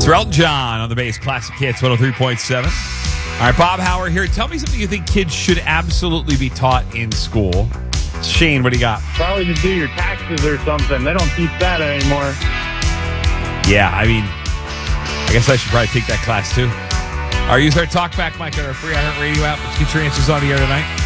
It's Elton John on the base. Classic Hits 103.7. All right, Bob Howard here. Tell me something you think kids should absolutely be taught in school. Shane, what do you got? Probably to do your taxes or something. They don't teach that anymore. Yeah, I mean, I guess I should probably take that class too. All right, use our talkback mic on our free iHeartRadio app. Let's get your answers on the air tonight.